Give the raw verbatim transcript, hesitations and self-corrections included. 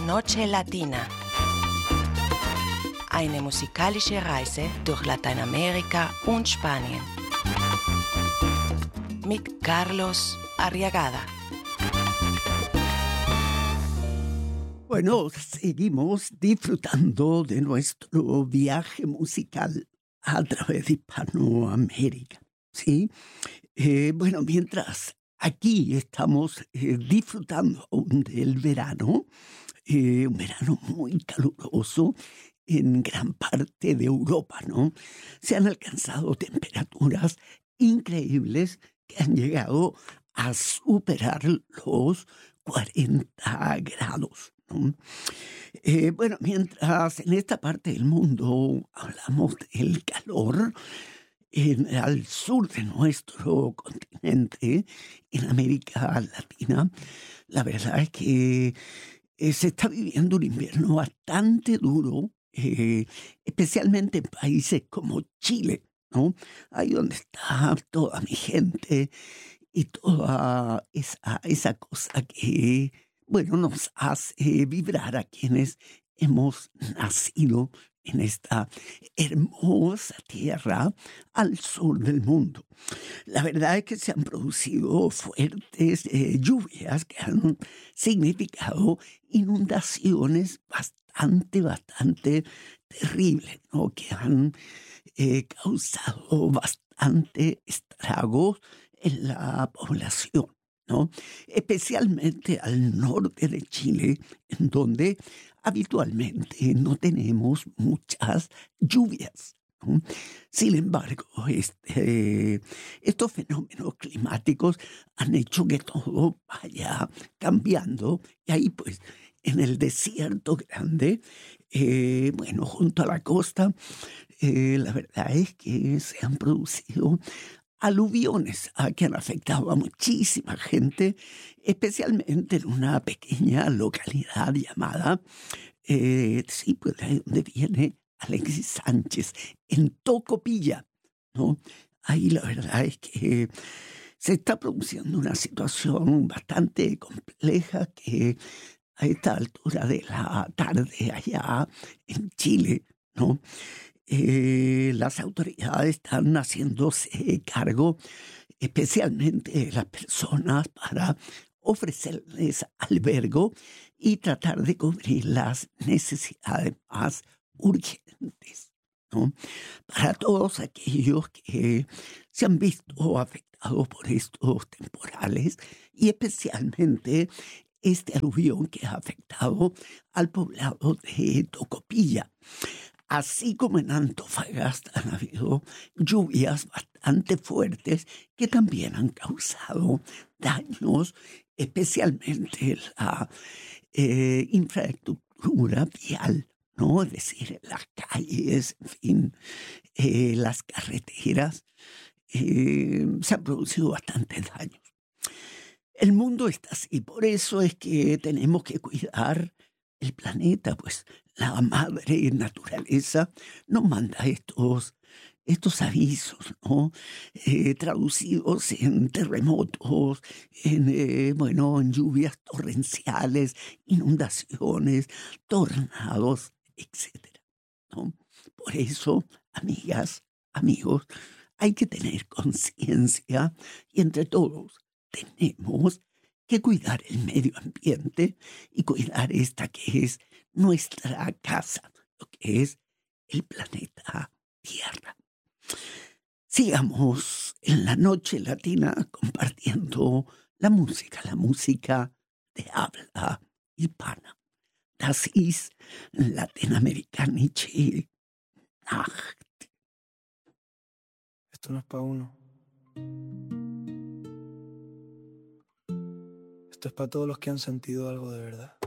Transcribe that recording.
Noche Latina. Eine musikalische Reise durch Lateinamerika und Spanien. Mit Carlos Arriagada. Bueno, seguimos disfrutando de nuestro viaje musical a través de Hispanoamérica, ¿sí? Eh, bueno, mientras aquí estamos eh, disfrutando aún del verano, eh, un verano muy caluroso en gran parte de Europa, ¿no? Se han alcanzado temperaturas increíbles que han llegado a superar los cuarenta grados, ¿no? Eh, bueno, mientras en esta parte del mundo hablamos del calor, en, al sur de nuestro continente, en América Latina, la verdad es que eh, se está viviendo un invierno bastante duro, eh, especialmente en países como Chile, ¿no? Ahí donde está toda mi gente y toda esa, esa cosa que, bueno, nos hace vibrar a quienes hemos nacido en esta hermosa tierra al sur del mundo. La verdad es que se han producido fuertes eh, lluvias que han significado inundaciones bastante, bastante terribles, ¿no? Que han eh, causado bastante estragos en la población, ¿no? Especialmente al norte de Chile, en donde habitualmente no tenemos muchas lluvias, ¿no? Sin embargo, este, estos fenómenos climáticos han hecho que todo vaya cambiando, y ahí pues en el desierto grande, eh, bueno, junto a la costa, eh, la verdad es que se han producido aluviones ah, que han afectado a muchísima gente, especialmente en una pequeña localidad llamada, eh, sí, pues de donde viene Alexis Sánchez, en Tocopilla, ¿no? Ahí la verdad es que se está produciendo una situación bastante compleja que a esta altura de la tarde allá en Chile, ¿no? Eh, las autoridades están haciéndose cargo, especialmente de las personas, para ofrecerles albergo y tratar de cubrir las necesidades más urgentes, ¿no? Para todos aquellos que se han visto afectados por estos temporales y especialmente este aluvión que ha afectado al poblado de Tocopilla. Así como en Antofagasta han habido lluvias bastante fuertes que también han causado daños, especialmente la eh, infraestructura vial, ¿no? Es decir, las calles, en fin, eh, las carreteras, eh, se han producido bastantes daños. El mundo está así, por eso es que tenemos que cuidar el planeta, pues la madre naturaleza nos manda estos, estos avisos, ¿no? Eh, traducidos en terremotos, en, eh, bueno, en lluvias torrenciales, inundaciones, tornados, etcétera, ¿no? Por eso, amigas, amigos, hay que tener conciencia y entre todos tenemos que cuidar el medio ambiente y cuidar esta que es nuestra casa, lo que es el planeta Tierra. Sigamos en la noche latina compartiendo la música, la música de habla hispana. Das ist lateinamerikanische Nacht. Esto no es para uno. Esto es para todos los que han sentido algo de verdad.